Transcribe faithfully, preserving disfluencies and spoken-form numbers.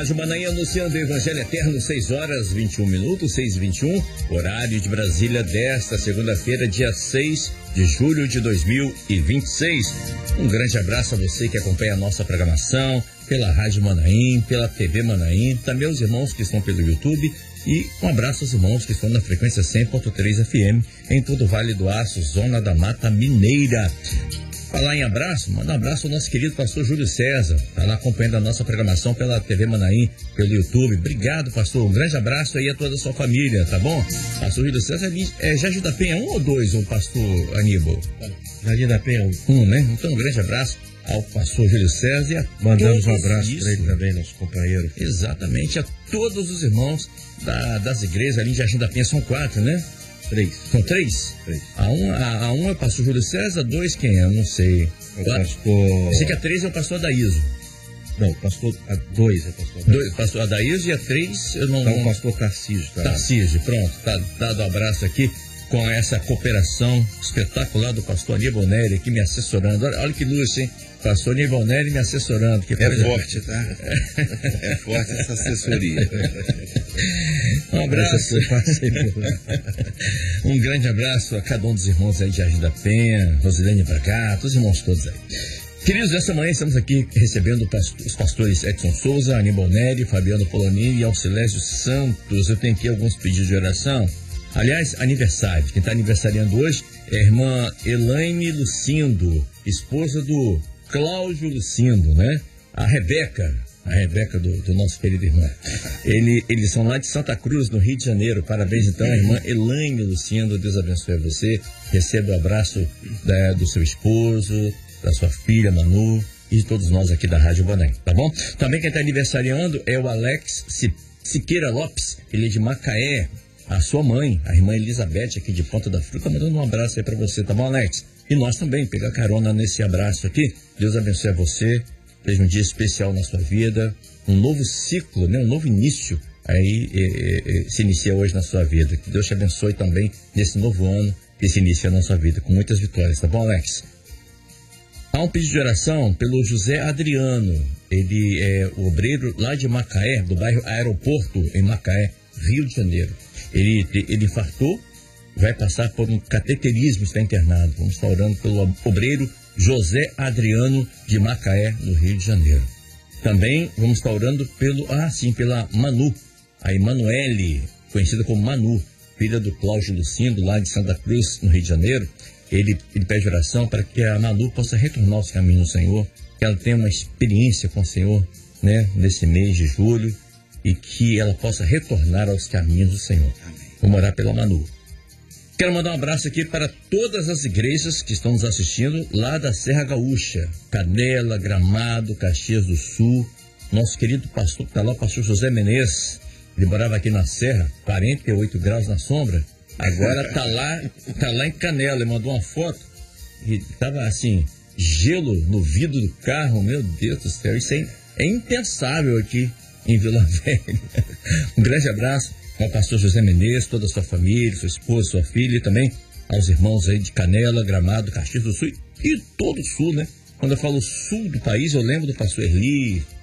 Rádio Manaim anunciando o Evangelho Eterno, seis horas vinte e um minutos, seis e vinte e um, horário de Brasília desta segunda-feira, dia seis de julho de dois mil e vinte e seis. Um grande abraço a você que acompanha a nossa programação pela Rádio Manaim, pela T V Manaim, também os irmãos que estão pelo YouTube, e um abraço aos irmãos que estão na frequência cem ponto três F M em todo o Vale do Aço, Zona da Mata Mineira. Falar em abraço, manda um abraço ao nosso querido pastor Júlio César, está lá acompanhando a nossa programação pela T V Manaim, pelo YouTube. Obrigado, pastor, um grande abraço aí a toda a sua família, tá bom? Pastor Júlio César é Jardim da Penha um ou dois, o pastor Aníbal? Jardim da Penha um. Um, né? Então um grande abraço ao pastor Júlio César e a mandamos um abraço para ele também, nosso companheiro. Exatamente, a todos os irmãos da, das igrejas ali em Jardim da Penha, são quatro, né? Três. São três? Três. A um, a, a um é o pastor Júlio César, dois quem é? Eu não sei. O pastor... Eu sei que a três é o pastor Adaísio. Não, pastor, a dois é pastor Adaísio. Dois, pastor Adaísio e a três eu não... Tá o pastor Tarcísio. Tá? Tarcísio, pronto. Tá dado um abraço aqui com essa cooperação espetacular do pastor Aníbal Neri aqui me assessorando. Olha, olha que luxo, hein? Pastor Aníbal Neri me assessorando. Que é forte, tá? É forte essa assessoria. Um abraço. Um grande abraço a cada um dos irmãos aí de Jardim da Penha, Rosilene Bragato, todos os irmãos todos aí. Queridos, essa manhã estamos aqui recebendo os pastores Edson Souza, Aníbal Neri, Fabiano Polonini e Alcilésio Santos. Eu tenho aqui alguns pedidos de oração. Aliás, aniversário. Quem está aniversariando hoje é a irmã Elaine Lucindo, esposa do Cláudio Lucindo, né? A Rebeca, a Rebeca do, do nosso querido irmão. Ele, eles são lá de Santa Cruz, no Rio de Janeiro. Parabéns, então, a irmã Elaine Lucindo. Deus abençoe você. Receba o abraço da, do seu esposo, da sua filha, Manu, e de todos nós aqui da Rádio Manaim, tá bom? Também quem está aniversariando é o Alex Siqueira Lopes, ele é de Macaé. A sua mãe, a irmã Elizabeth, aqui de Ponta da Fruta, mandando um abraço aí para você, tá bom, Alex? E nós também, pegar carona nesse abraço aqui. Deus abençoe a você, seja um dia especial na sua vida, um novo ciclo, né? Um novo início aí é, é, se inicia hoje na sua vida. Que Deus te abençoe também nesse novo ano que se inicia na sua vida, com muitas vitórias, tá bom, Alex? Há um pedido de oração pelo José Adriano, ele é o obreiro lá de Macaé, do bairro Aeroporto, em Macaé, Rio de Janeiro. Ele, ele infartou, vai passar por um cateterismo, está internado. Vamos estar orando pelo obreiro José Adriano de Macaé, no Rio de Janeiro. Também vamos estar orando pelo, ah sim, pela Manu, a Emanuele, conhecida como Manu, filha do Cláudio Lucindo, lá de Santa Cruz, no Rio de Janeiro. Ele, ele pede oração para que a Manu possa retornar aos caminhos do Senhor, que ela tenha uma experiência com o Senhor, né, nesse mês de julho, e que ela possa retornar aos caminhos do Senhor. Amém. Vamos orar pela Manu. Quero mandar um abraço aqui para todas as igrejas que estão nos assistindo lá da Serra Gaúcha, Canela, Gramado, Caxias do Sul. Nosso querido pastor que está lá, o pastor José Menezes, ele morava aqui na Serra, quarenta e oito graus na sombra, agora está lá, tá lá em Canela. Ele mandou uma foto e estava assim, gelo no vidro do carro. Meu Deus do céu, isso é, é impensável aqui em Vila Velha. Um grande abraço ao pastor José Menezes, toda a sua família, sua esposa, sua filha, e também aos irmãos aí de Canela, Gramado, Caxias do Sul e todo o sul, né? Quando eu falo sul do país, eu lembro do pastor Erli,